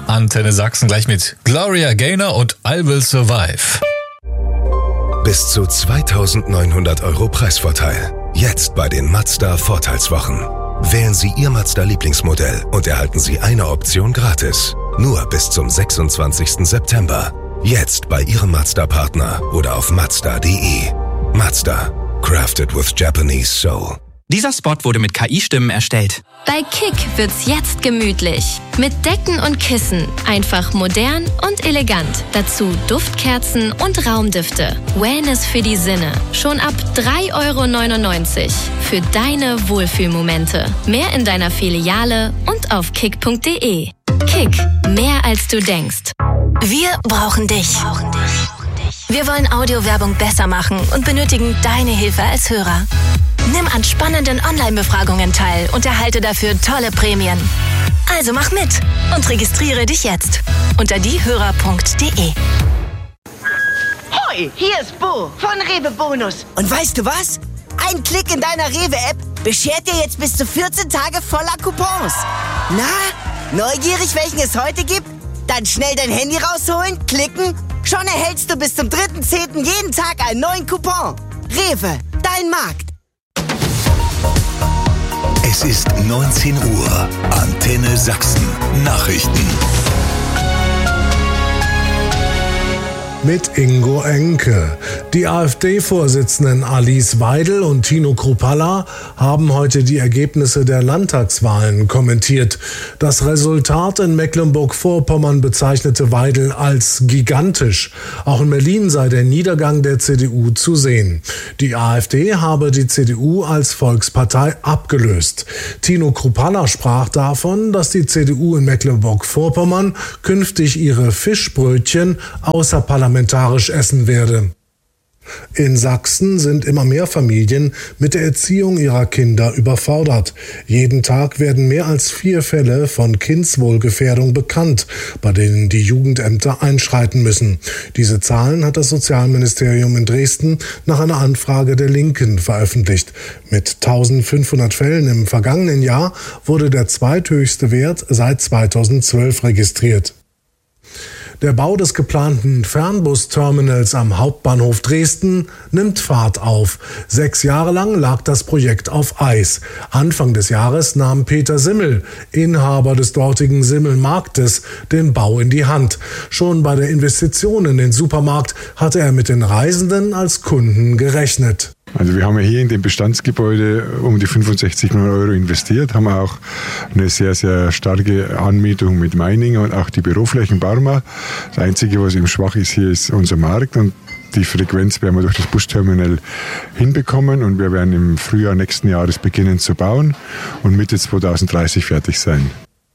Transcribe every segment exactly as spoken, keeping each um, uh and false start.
Antenne Sachsen gleich mit Gloria Gaynor und I Will Survive. Bis zu zweitausendneunhundert Euro Preisvorteil. Jetzt bei den Mazda Vorteilswochen. Wählen Sie Ihr Mazda-Lieblingsmodell und erhalten Sie eine Option gratis. Nur bis zum sechsundzwanzigsten September. Jetzt bei Ihrem Mazda-Partner oder auf mazda punkt de. Mazda. Crafted with Japanese soul. Dieser Spot wurde mit K I-Stimmen erstellt. Bei Kick wird's jetzt gemütlich. Mit Decken und Kissen. Einfach modern und elegant. Dazu Duftkerzen und Raumdüfte. Wellness für die Sinne. Schon ab drei Euro neunundneunzig. Für deine Wohlfühlmomente. Mehr in deiner Filiale und auf kick punkt de. Kick. Mehr als du denkst. Wir brauchen dich. Wir wollen Audiowerbung besser machen und benötigen deine Hilfe als Hörer. Nimm an spannenden Online-Befragungen teil und erhalte dafür tolle Prämien. Also mach mit und registriere dich jetzt unter diehörer punkt de. Hoi, hier ist Bo von Rewe Bonus. Und weißt du was? Ein Klick in deiner Rewe-App beschert dir jetzt bis zu vierzehn Tage voller Coupons. Na, neugierig, welchen es heute gibt? Dann schnell dein Handy rausholen, klicken. Schon erhältst du bis zum dritten zehnten jeden Tag einen neuen Coupon. Rewe, dein Markt. Es ist neunzehn Uhr. Antenne Sachsen. Nachrichten. Mit Ingo Enke. Die AfD-Vorsitzenden Alice Weidel und Tino Kruppalla haben heute die Ergebnisse der Landtagswahlen kommentiert. Das Resultat in Mecklenburg-Vorpommern bezeichnete Weidel als gigantisch. Auch in Berlin sei der Niedergang der C D U zu sehen. Die AfD habe die C D U als Volkspartei abgelöst. Tino Kruppalla sprach davon, dass die C D U in Mecklenburg-Vorpommern künftig ihre Fischbrötchen außerparlamentarisch essen werde. In Sachsen sind immer mehr Familien mit der Erziehung ihrer Kinder überfordert. Jeden Tag werden mehr als vier Fälle von Kindswohlgefährdung bekannt, bei denen die Jugendämter einschreiten müssen. Diese Zahlen hat das Sozialministerium in Dresden nach einer Anfrage der Linken veröffentlicht. Mit eintausendfünfhundert Fällen im vergangenen Jahr wurde der zweithöchste Wert seit zweitausendzwölf registriert. Der Bau des geplanten Fernbusterminals am Hauptbahnhof Dresden nimmt Fahrt auf. Sechs Jahre lang lag das Projekt auf Eis. Anfang des Jahres nahm Peter Simmel, Inhaber des dortigen Simmel-Marktes, den Bau in die Hand. Schon bei der Investition in den Supermarkt hatte er mit den Reisenden als Kunden gerechnet. Also wir haben ja hier in dem Bestandsgebäude um die fünfundsechzig Millionen Euro investiert, haben auch eine sehr, sehr starke Anmietung mit Meininger und auch die Büroflächen Barmer. Das Einzige, was eben schwach ist, hier ist unser Markt und die Frequenz werden wir durch das Busterminal hinbekommen und wir werden im Frühjahr nächsten Jahres beginnen zu bauen und Mitte zweitausenddreißig fertig sein.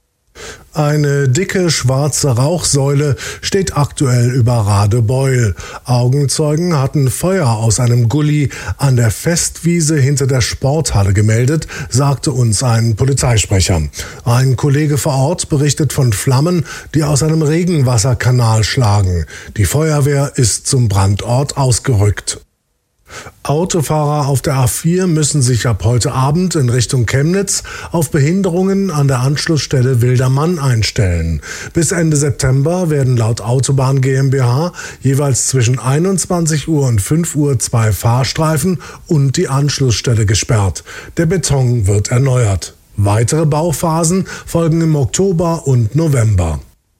Eine dicke schwarze Rauchsäule steht aktuell über Radebeul. Augenzeugen hatten Feuer aus einem Gully an der Festwiese hinter der Sporthalle gemeldet, sagte uns ein Polizeisprecher. Ein Kollege vor Ort berichtet von Flammen, die aus einem Regenwasserkanal schlagen. Die Feuerwehr ist zum Brandort ausgerückt. Autofahrer auf der A vier müssen sich ab heute Abend in Richtung Chemnitz auf Behinderungen an der Anschlussstelle Wildermann einstellen. Bis Ende September werden laut Autobahn GmbH jeweils zwischen einundzwanzig Uhr und fünf Uhr zwei Fahrstreifen und die Anschlussstelle gesperrt. Der Beton wird erneuert. Weitere Bauphasen folgen im Oktober und November.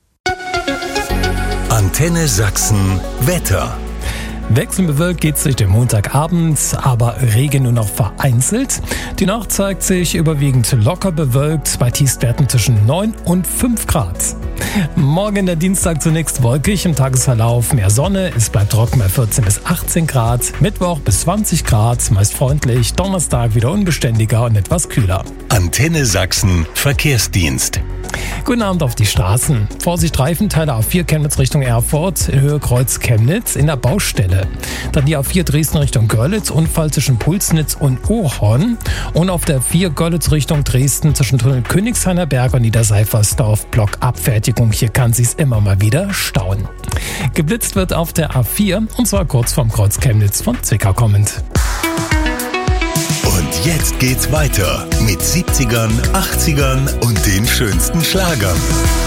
Antenne Sachsen Wetter. Wechselbewölkt geht es durch den Montagabend, aber Regen nur noch vereinzelt. Die Nacht zeigt sich überwiegend locker bewölkt, bei Tiefstwerten zwischen neun und fünf Grad. Morgen der Dienstag zunächst wolkig, im Tagesverlauf mehr Sonne, es bleibt trocken bei vierzehn bis achtzehn Grad. Mittwoch bis zwanzig Grad, meist freundlich, Donnerstag wieder unbeständiger und etwas kühler. Antenne Sachsen Verkehrsdienst. Guten Abend auf die Straßen. Vorsicht, Reifenteile A vier Chemnitz Richtung Erfurt, in Höhe Kreuz Chemnitz in der Baustelle. Dann die A vier Dresden Richtung Görlitz, Unfall zwischen Pulsnitz und Ohorn. Und auf der vier Görlitz Richtung Dresden zwischen Tunnel Königshainer Berg und Niederseifersdorf Blockabfertigung. Hier kann sich's immer mal wieder stauen. Geblitzt wird auf der A vier und zwar kurz vorm Kreuz Chemnitz von Zwickau kommend. Und jetzt geht's weiter mit siebzigern, achtzigern und den schönsten Schlagern.